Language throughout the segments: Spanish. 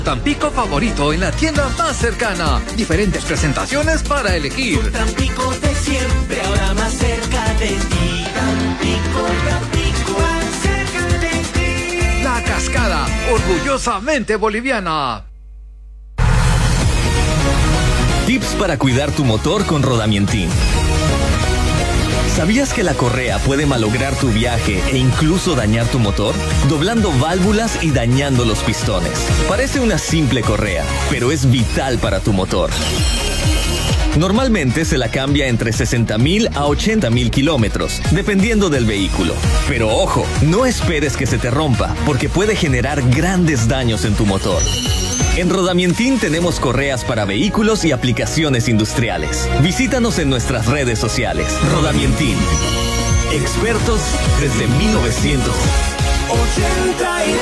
Tampico favorito en la tienda más cercana. Diferentes presentaciones para elegir. Tu Tampico de siempre, ahora más cerca de ti. Tampico, más cerca de ti. La Cascada, orgullosamente boliviana. Tips para cuidar tu motor con Rodamientin. ¿Sabías que la correa puede malograr tu viaje e incluso dañar tu motor? Doblando válvulas y dañando los pistones. Parece una simple correa, pero es vital para tu motor. Normalmente se la cambia entre 60,000 a 80,000 kilómetros, dependiendo del vehículo. Pero ojo, no esperes que se te rompa, porque puede generar grandes daños en tu motor. En Rodamientin tenemos correas para vehículos y aplicaciones industriales. Visítanos en nuestras redes sociales. Rodamientin. Expertos desde 1983.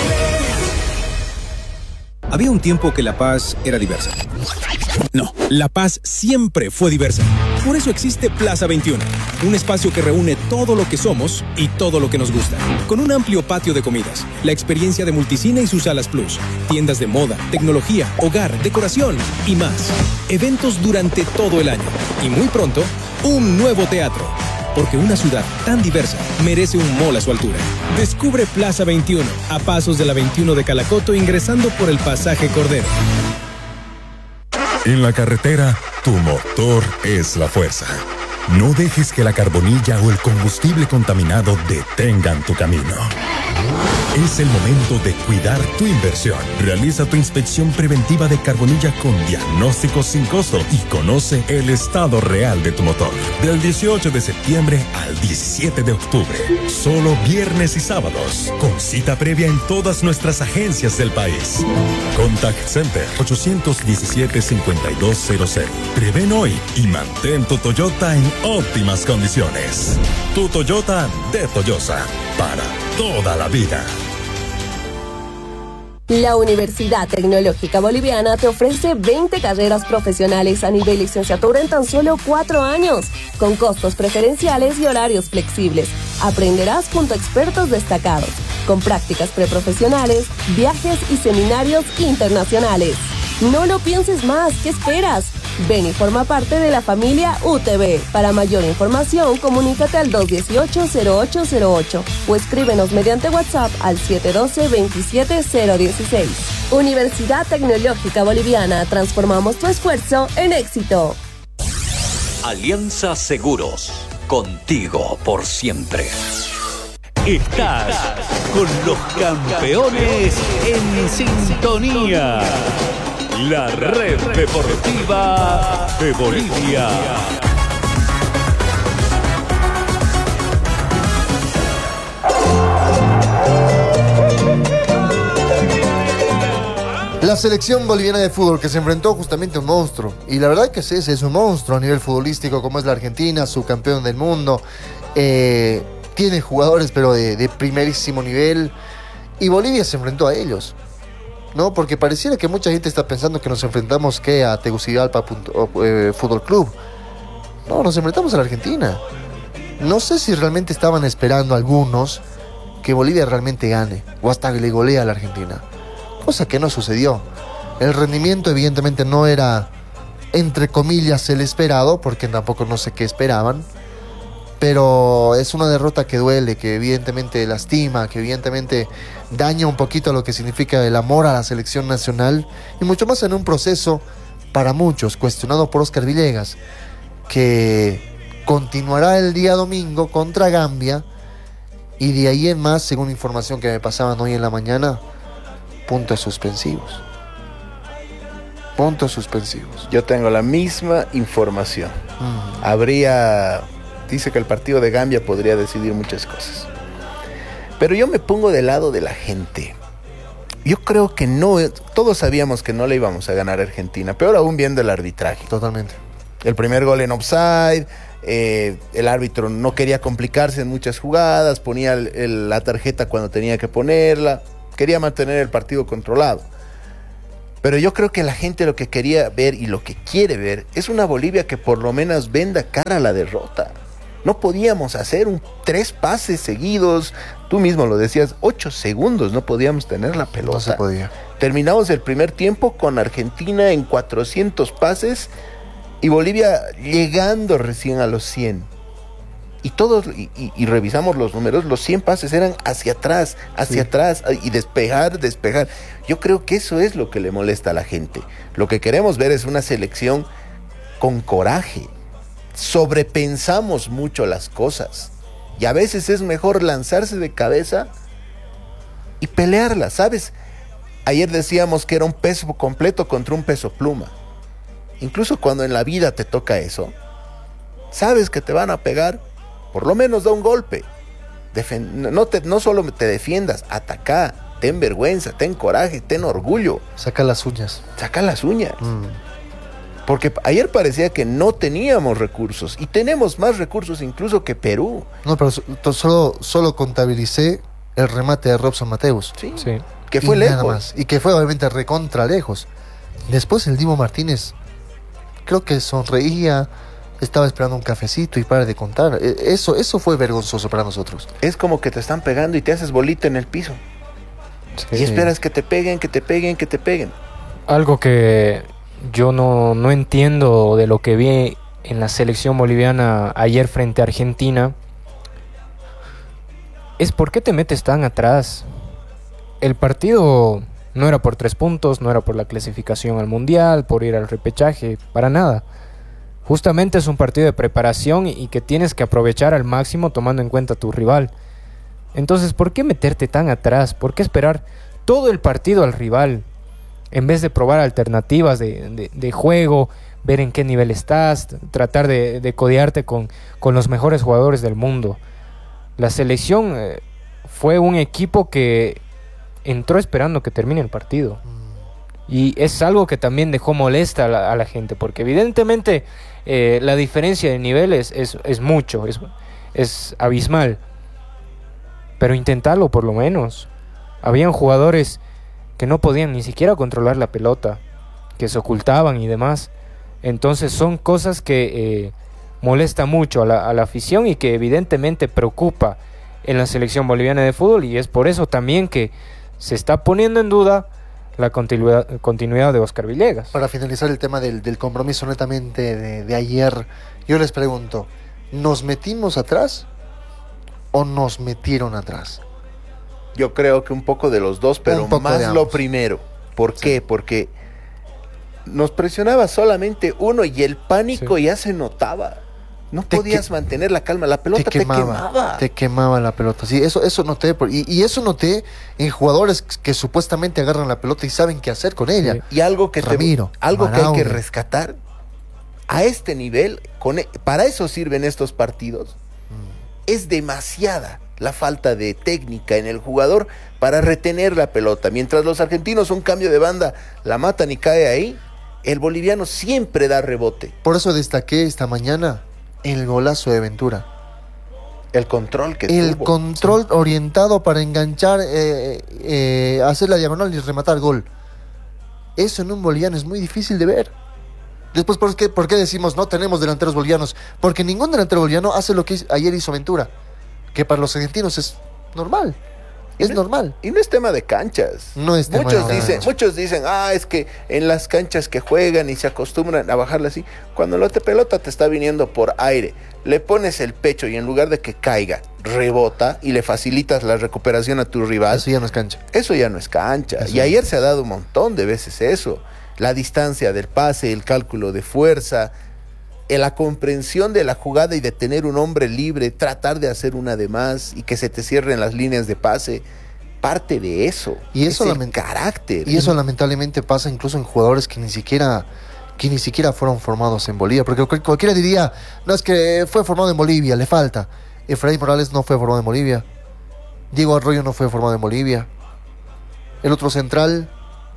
Había un tiempo que La Paz era diversa. No, La Paz siempre fue diversa. Por eso existe Plaza 21, un espacio que reúne todo lo que somos y todo lo que nos gusta. Con un amplio patio de comidas, la experiencia de Multicine y sus salas plus, tiendas de moda, tecnología, hogar, decoración y más. Eventos durante todo el año. Y muy pronto, un nuevo teatro. Porque una ciudad tan diversa merece un mall a su altura. Descubre Plaza 21, a pasos de la 21 de Calacoto, ingresando por el pasaje Cordero. En la carretera, tu motor es la fuerza. No dejes que la carbonilla o el combustible contaminado detengan tu camino. Es el momento de cuidar tu inversión. Realiza tu inspección preventiva de carbonilla con diagnóstico sin costo y conoce el estado real de tu motor. Del 18 de septiembre al 17 de octubre. Solo viernes y sábados. Con cita previa en todas nuestras agencias del país. Contact Center 817-5200. Preven hoy y mantén tu Toyota en óptimas condiciones. Tu Toyota de Toyosa. Para toda la vida. La Universidad Tecnológica Boliviana te ofrece 20 carreras profesionales a nivel licenciatura en tan solo 4 años, con costos preferenciales y horarios flexibles. Aprenderás junto a expertos destacados, con prácticas preprofesionales, viajes y seminarios internacionales. No lo pienses más, ¿qué esperas? Ven y forma parte de la familia UTB. Para mayor información, comunícate al 218-0808 o escríbenos mediante WhatsApp al 712-27016. Universidad Tecnológica Boliviana, transformamos tu esfuerzo en éxito. Alianza Seguros, contigo por siempre. Estás con los campeones en sintonía. La red deportiva de Bolivia. La selección boliviana de fútbol que se enfrentó justamente a un monstruo. Y la verdad que ese es un monstruo a nivel futbolístico, como es la Argentina, subcampeón del mundo. Tiene jugadores pero de primerísimo nivel. Y Bolivia se enfrentó a ellos, ¿no? Porque pareciera que mucha gente está pensando que nos enfrentamos a Tegucigalpa Fútbol Club. No, nos enfrentamos a la Argentina. No sé si realmente estaban esperando algunos que Bolivia realmente gane o hasta que le golea a la Argentina, cosa que no sucedió. El rendimiento evidentemente no era, entre comillas, el esperado, porque tampoco no sé qué esperaban, pero es una derrota que duele, que evidentemente lastima, que evidentemente daña un poquito lo que significa el amor a la selección nacional, y mucho más en un proceso, para muchos, cuestionado por Oscar Villegas, que continuará el día domingo contra Gambia, y de ahí en más, según información que me pasaban hoy en la mañana, puntos suspensivos. Puntos suspensivos. Yo tengo la misma información. Dice que el partido de Gambia podría decidir muchas cosas. Pero yo me pongo del lado de la gente. Yo creo que no, todos sabíamos que no le íbamos a ganar a Argentina, peor aún viendo el arbitraje. Totalmente. El primer gol en offside, el árbitro no quería complicarse en muchas jugadas, ponía la tarjeta cuando tenía que ponerla, quería mantener el partido controlado. Pero yo creo que la gente lo que quería ver y lo que quiere ver es una Bolivia que por lo menos venda cara a la derrota. No podíamos hacer 3 pases seguidos. Tú mismo lo decías, 8 segundos no podíamos tener la pelota. No se podía. Terminamos el primer tiempo con Argentina en 400 pases y Bolivia llegando recién a los 100. Y todos, y revisamos los números, los 100 pases eran hacia atrás, y despejar. Yo creo que eso es lo que le molesta a la gente. Lo que queremos ver es una selección con coraje. Sobrepensamos mucho las cosas. Y a veces es mejor lanzarse de cabeza y pelearla, ¿sabes? Ayer decíamos que era un peso completo contra un peso pluma. Incluso cuando en la vida te toca eso, sabes que te van a pegar, por lo menos da un golpe. No solo te defiendas, ataca, ten vergüenza, ten coraje, ten orgullo. Saca las uñas. Porque ayer parecía que no teníamos recursos, y tenemos más recursos incluso que Perú. No, pero solo contabilicé el remate de Robson Mateus. Sí. Que fue lejos. Nada más. Y que fue obviamente recontra lejos. Después el Divo Martínez, creo que sonreía, estaba esperando un cafecito y para de contar. Eso fue vergonzoso para nosotros. Es como que te están pegando y te haces bolita en el piso. Sí. Y esperas que te peguen. Algo que yo no entiendo de lo que vi en la selección boliviana ayer frente a Argentina es por qué te metes tan atrás. El partido no era por 3 puntos, no era por la clasificación al Mundial, por ir al repechaje, para nada. Justamente es un partido de preparación y que tienes que aprovechar al máximo tomando en cuenta a tu rival. Entonces, ¿por qué meterte tan atrás? ¿Por qué esperar todo el partido al rival? En vez de probar alternativas de juego, ver en qué nivel estás, tratar de codearte con los mejores jugadores del mundo. La selección fue un equipo que entró esperando que termine el partido. Y es algo que también dejó molesta a la gente, porque evidentemente la diferencia de niveles es mucho, es abismal. Pero intentarlo por lo menos. Habían jugadores que no podían ni siquiera controlar la pelota, que se ocultaban y demás. Entonces son cosas que molesta mucho a la afición y que evidentemente preocupa en la selección boliviana de fútbol, y es por eso también que se está poniendo en duda la continuidad de Oscar Villegas. Para finalizar el tema del compromiso netamente de ayer, yo les pregunto, ¿nos metimos atrás o nos metieron atrás? Yo creo que un poco de los dos, pero más lo primero. ¿Por qué? Porque nos presionaba solamente uno y el pánico ya se notaba. No podías mantener la calma, la pelota te quemaba. Te quemaba la pelota, sí, eso noté. Y eso noté en jugadores que supuestamente agarran la pelota y saben qué hacer con ella. Y algo que Ramiro, algo que hay que rescatar, a este nivel, para eso sirven estos partidos, es demasiada la falta de técnica en el jugador para retener la pelota. Mientras los argentinos un cambio de banda la matan y cae ahí, el boliviano siempre da rebote. Por eso destaqué esta mañana el golazo de Ventura. El control que tuvo. El control orientado para enganchar, hacer la diagonal y rematar gol. Eso en un boliviano es muy difícil de ver. Después, ¿por qué decimos no tenemos delanteros bolivianos? Porque ningún delantero boliviano hace lo que ayer hizo Ventura, que para los argentinos es normal. Es normal. Y no es tema de canchas. No es tema de canchas. Muchos dicen, es que en las canchas que juegan y se acostumbran a bajarla así, cuando la pelota te está viniendo por aire, le pones el pecho y en lugar de que caiga, rebota y le facilitas la recuperación a tu rival. Eso ya no es cancha. Eso ya no es cancha. Y ayer se ha dado un montón de veces eso. La distancia del pase, el cálculo de fuerza, la comprensión de la jugada y de tener un hombre libre, tratar de hacer una de más y que se te cierren las líneas de pase, parte de eso. Y eso es el carácter. Y eso lamentablemente pasa incluso en jugadores que ni siquiera fueron formados en Bolivia, porque cualquiera diría, no, es que fue formado en Bolivia, le falta. Efraín Morales no fue formado en Bolivia, Diego Arroyo no fue formado en Bolivia, el otro central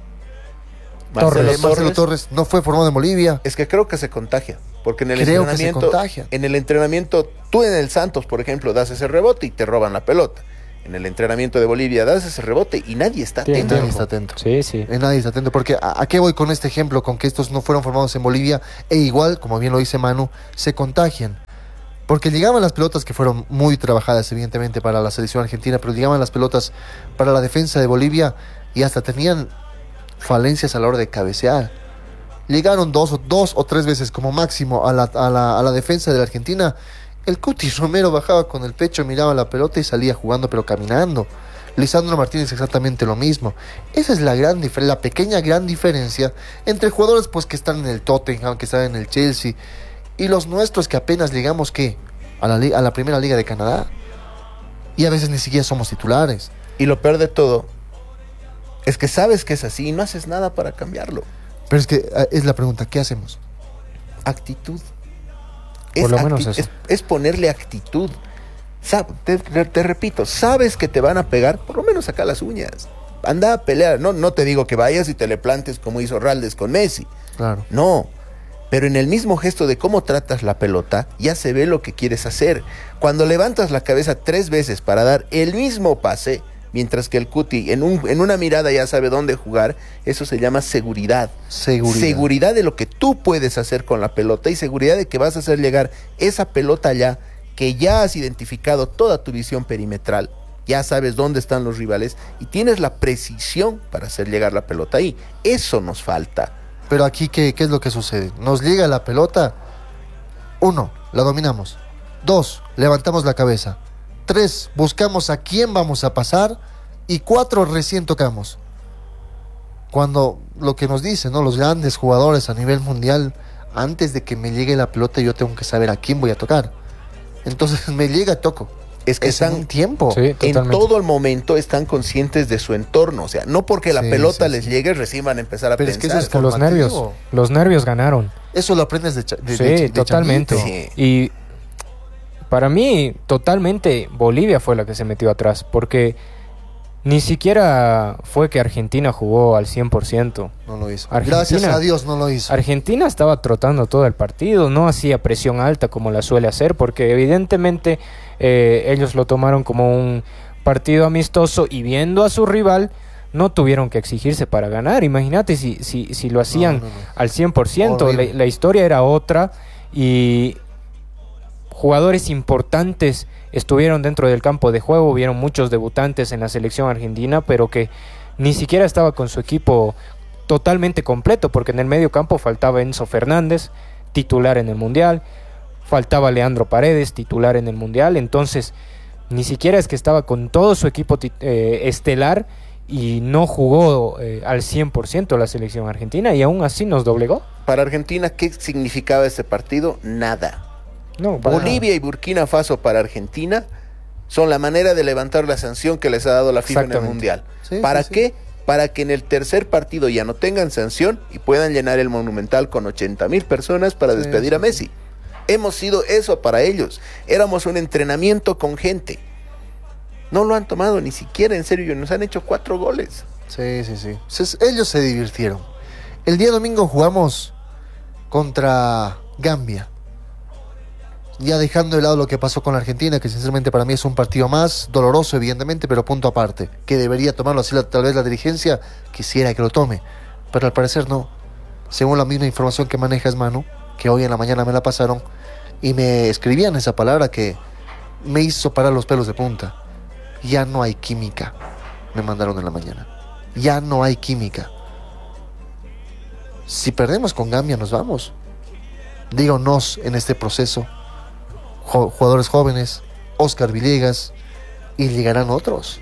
Marcelo Torres no fue formado en Bolivia. Es que creo que se contagia. Porque en el entrenamiento, tú en el Santos, por ejemplo, das ese rebote y te roban la pelota. En el entrenamiento de Bolivia das ese rebote y nadie está atento. Nadie está atento. Sí. Nadie está atento, porque ¿a qué voy con este ejemplo? Con que estos no fueron formados en Bolivia e igual, como bien lo dice Manu, se contagian. Porque llegaban las pelotas que fueron muy trabajadas, evidentemente, para la selección argentina, pero llegaban las pelotas para la defensa de Bolivia y hasta tenían falencias a la hora de cabecear. Llegaron dos o tres veces como máximo a la defensa de la Argentina. El Cuti Romero bajaba con el pecho, miraba la pelota y salía jugando, pero caminando. Lisandro Martínez exactamente lo mismo. Esa es la pequeña gran diferencia entre jugadores pues que están en el Tottenham, que están en el Chelsea, y los nuestros que apenas llegamos a la primera liga de Canadá. Y a veces ni siquiera somos titulares. Y lo peor de todo es que sabes que es así y no haces nada para cambiarlo. Pero es que es la pregunta, ¿qué hacemos? Actitud. Por lo menos eso. Es ponerle actitud. Te repito, sabes que te van a pegar, por lo menos saca las uñas. Anda a pelear. No te digo que vayas y te le plantes como hizo Raldes con Messi. Claro. No. Pero en el mismo gesto de cómo tratas la pelota, ya se ve lo que quieres hacer. Cuando levantas la cabeza 3 veces para dar el mismo pase, mientras que el Cuti en una mirada ya sabe dónde jugar, eso se llama seguridad. Seguridad de lo que tú puedes hacer con la pelota y seguridad de que vas a hacer llegar esa pelota allá, que ya has identificado toda tu visión perimetral, ya sabes dónde están los rivales y tienes la precisión para hacer llegar la pelota ahí. Eso nos falta. Pero aquí, ¿qué es lo que sucede? Nos llega la pelota. 1, la dominamos. 2, levantamos la cabeza. 3, buscamos a quién vamos a pasar. Y 4, recién tocamos. Cuando lo que nos dicen, ¿no?, los grandes jugadores a nivel mundial, antes de que me llegue la pelota yo tengo que saber a quién voy a tocar. Entonces me llega y toco. Es que están un tiempo. Sí, en todo el momento están conscientes de su entorno. O sea, no porque la pelota les llegue recién van a empezar a pero pensar. Es que eso es los nervios ganaron. Eso lo aprendes de totalmente. Sí. Y para mí, totalmente Bolivia fue la que se metió atrás, porque ni siquiera fue que Argentina jugó al 100%. No lo hizo. Gracias a Dios no lo hizo. Argentina estaba trotando todo el partido, no hacía presión alta como la suele hacer, porque evidentemente ellos lo tomaron como un partido amistoso y viendo a su rival no tuvieron que exigirse para ganar. Imagínate si lo hacían al 100%, la historia era otra y jugadores importantes estuvieron dentro del campo de juego, vieron muchos debutantes en la selección argentina, pero que ni siquiera estaba con su equipo totalmente completo, porque en el medio campo faltaba Enzo Fernández, titular en el Mundial, faltaba Leandro Paredes, titular en el Mundial, entonces ni siquiera es que estaba con todo su equipo estelar y no jugó al 100% la selección argentina y aún así nos doblegó. Para Argentina, ¿qué significaba este partido? Nada. No, Bolivia y Burkina Faso para Argentina son la manera de levantar la sanción que les ha dado la FIFA en el Mundial. ¿Para qué? Para que en el tercer partido ya no tengan sanción y puedan llenar el Monumental con 80,000 personas para despedir a Messi. Hemos sido eso para ellos. Éramos un entrenamiento con gente. No lo han tomado ni siquiera en serio. Nos han hecho 4 goles. Sí. Ellos se divirtieron. El día domingo jugamos contra Gambia. Ya dejando de lado lo que pasó con la Argentina, que sinceramente para mí es un partido más doloroso, evidentemente, pero punto aparte, que debería tomarlo así tal vez la dirigencia quisiera que lo tome, pero al parecer no. Según la misma información que manejas, Manu, que hoy en la mañana me la pasaron y me escribían esa palabra que me hizo parar los pelos de punta. Ya no hay química, me mandaron en la mañana. Ya no hay química. Si perdemos con Gambia nos vamos. Díganos en este proceso. Jugadores jóvenes, Oscar Villegas, y llegarán otros.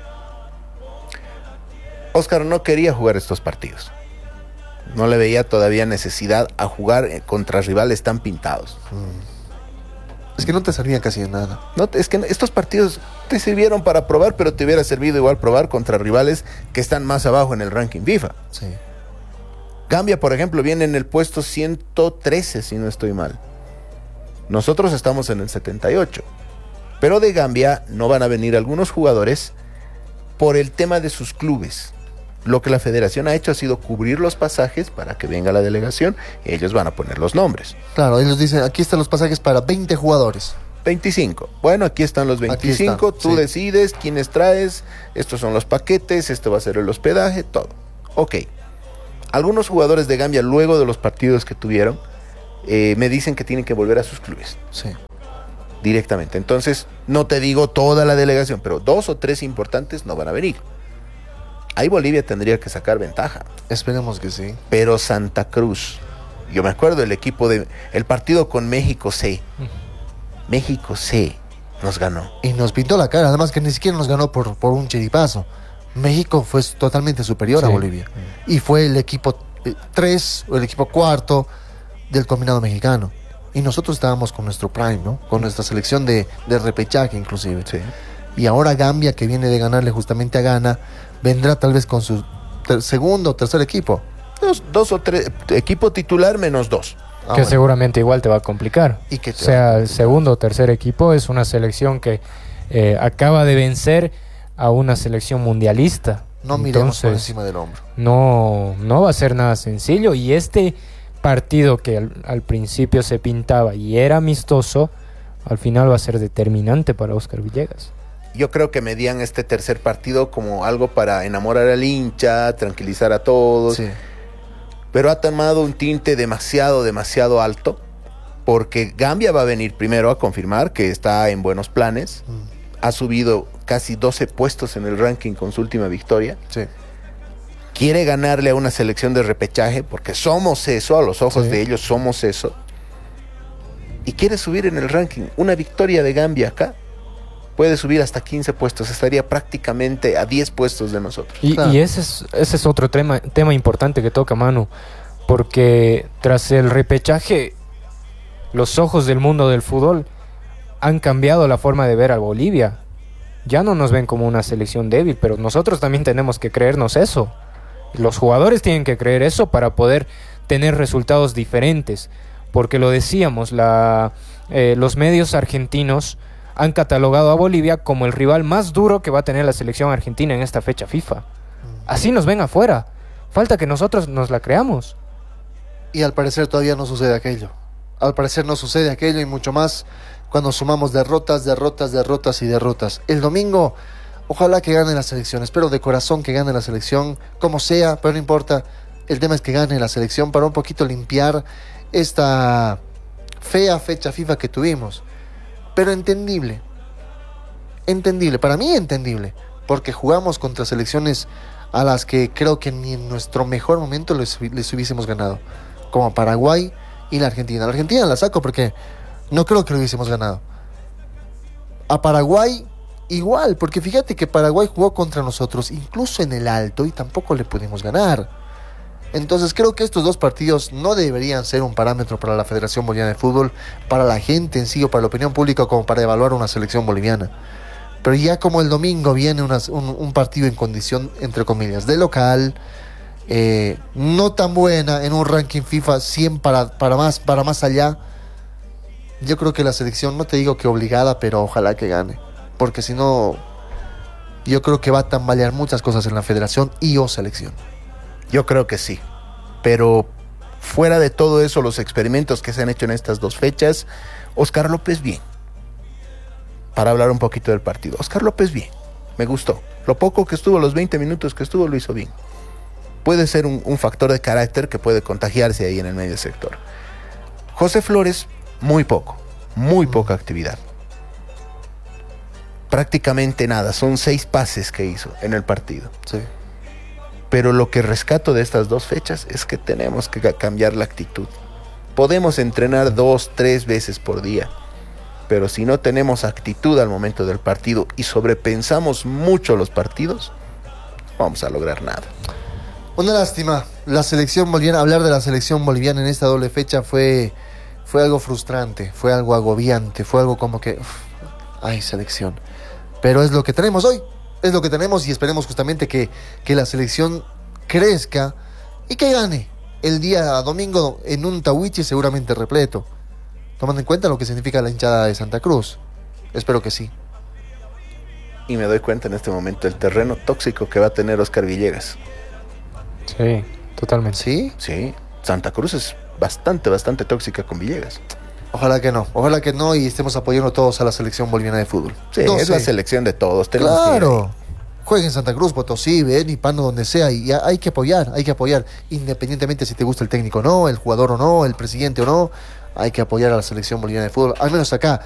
Oscar no quería jugar estos partidos. No le veía todavía necesidad a jugar contra rivales tan pintados. Es que no te servían casi de nada. No, es que estos partidos te sirvieron para probar, pero te hubiera servido igual probar contra rivales que están más abajo en el ranking FIFA. Sí. Gambia, por ejemplo, viene en el puesto 113, si no estoy mal. Nosotros estamos en el 78. Pero de Gambia no van a venir algunos jugadores por el tema de sus clubes. Lo que la federación ha hecho ha sido cubrir los pasajes para que venga la delegación y ellos van a poner los nombres. Claro, ellos dicen, aquí están los pasajes para 20 jugadores. 25. Bueno, aquí están los 25, tú decides quiénes traes, estos son los paquetes, esto va a ser el hospedaje, todo. Ok. Algunos jugadores de Gambia, luego de los partidos que tuvieron, me dicen que tienen que volver a sus clubes. Sí. Directamente. Entonces, no te digo toda la delegación, pero 2 o 3 importantes no van a venir. ahí Bolivia tendría que sacar ventaja. Esperemos que sí. Pero Santa Cruz, yo me acuerdo el partido con México C. México C nos ganó. Y nos pintó la cara, además que ni siquiera nos ganó por un chiripazo. México fue totalmente superior a Bolivia. Y fue el equipo 3 o el equipo 4 del combinado mexicano. Y nosotros estábamos con nuestro prime, ¿no? Con nuestra selección de repechaje inclusive. Sí. Y ahora Gambia, que viene de ganarle justamente a Ghana, vendrá tal vez con su segundo o tercer equipo. Dos o tres, equipo titular menos 2. Que seguramente igual te va a complicar. ¿Y que o sea, el segundo o tercer equipo es una selección que acaba de vencer a una selección mundialista. No miremos por encima del hombro. No va a ser nada sencillo. Y este partido que al principio se pintaba y era amistoso, al final va a ser determinante para Oscar Villegas. Yo creo que medían este tercer partido como algo para enamorar al hincha, tranquilizar a todos. Sí. Pero ha tomado un tinte demasiado alto, porque Gambia va a venir primero a confirmar que está en buenos planes. Ha subido casi 12 puestos en el ranking con su última victoria. Sí. Quiere ganarle a una selección de repechaje, porque somos eso, a los ojos de ellos somos eso. Y quiere subir en el ranking. Una victoria de Gambia acá puede subir hasta 15 puestos, estaría prácticamente a 10 puestos de nosotros. Y ese es otro tema importante que toca Manu, porque tras el repechaje, los ojos del mundo del fútbol han cambiado la forma de ver a Bolivia. Ya no nos ven como una selección débil, pero nosotros también tenemos que creernos eso. Los jugadores tienen que creer eso para poder tener resultados diferentes, porque lo decíamos, los medios argentinos han catalogado a Bolivia como el rival más duro que va a tener la selección argentina en esta fecha FIFA. Así nos ven afuera. Falta que nosotros nos la creamos. Y al parecer todavía no sucede aquello. Al parecer no sucede aquello y mucho más cuando sumamos derrotas. El domingo, ojalá que gane la selección. Espero de corazón que gane la selección, como sea, pero no importa. El tema es que gane la selección para un poquito limpiar esta fea fecha FIFA que tuvimos. Pero entendible, para mí entendible, porque jugamos contra selecciones a las que creo que ni en nuestro mejor momento les hubiésemos ganado, como a Paraguay y la Argentina. La Argentina la saco porque no creo que lo hubiésemos ganado. A Paraguay igual, porque fíjate que Paraguay jugó contra nosotros, incluso en el Alto, y tampoco le pudimos ganar. Entonces creo que estos dos partidos no deberían ser un parámetro para la Federación Boliviana de Fútbol, para la gente en sí o para la opinión pública, como para evaluar una selección boliviana. Pero ya como el domingo viene un partido en condición, entre comillas, de local, no tan buena en un ranking FIFA 100 para más allá, yo creo que la selección, no te digo que obligada, pero ojalá que gane. Porque si no, yo creo que va a tambalear muchas cosas en la Federación y o selección. Yo creo que sí, pero fuera de todo eso, los experimentos que se han hecho en estas dos fechas, Oscar López bien. Para hablar un poquito del partido, Oscar López bien, me gustó. Lo poco que estuvo, los 20 minutos que estuvo, lo hizo bien. Puede ser un factor de carácter que puede contagiarse ahí en el medio sector. José Flores, muy poca actividad. Prácticamente nada, son 6 pases que hizo en el partido. Sí. Pero lo que rescato de estas dos fechas es que tenemos que cambiar la actitud. Podemos entrenar 2-3 veces por día, pero si no tenemos actitud al momento del partido y sobrepensamos mucho los partidos, no vamos a lograr nada. Una lástima. La selección boliviana, hablar de la selección boliviana en esta doble fecha fue algo frustrante, fue algo agobiante, fue algo como que ay, selección. Pero es lo que tenemos hoy. Es lo que tenemos y esperemos justamente que la selección crezca y que gane el día domingo en un Tahuichi seguramente repleto, tomando en cuenta lo que significa la hinchada de Santa Cruz. Espero que sí. Y me doy cuenta en este momento el terreno tóxico que va a tener Oscar Villegas. Sí, totalmente. ¿Sí? Sí, Santa Cruz es bastante tóxica con Villegas. Ojalá que no y estemos apoyando todos a la selección boliviana de fútbol. Sí, no es la selección de todos. Claro, jueguen en Santa Cruz, Potosí, Beni, Pando, donde sea, y hay que apoyar, independientemente si te gusta el técnico o no, el jugador o no, el presidente o no, hay que apoyar a la selección boliviana de fútbol, al menos acá.